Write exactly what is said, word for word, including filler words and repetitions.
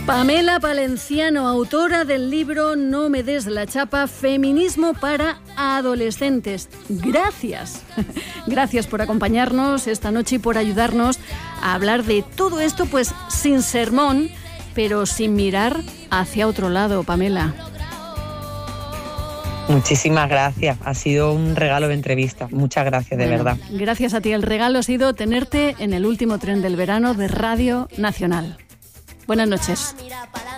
Pamela Palenciano, autora del libro No me des la chapa, feminismo para adolescentes. Gracias. Gracias por acompañarnos esta noche y por ayudarnos a hablar de todo esto, pues sin sermón, pero sin mirar hacia otro lado, Pamela. Muchísimas gracias, ha sido un regalo de entrevista, muchas gracias, de bueno, verdad. Gracias a ti, el regalo ha sido tenerte en el último tren del verano de Radio Nacional. Buenas noches.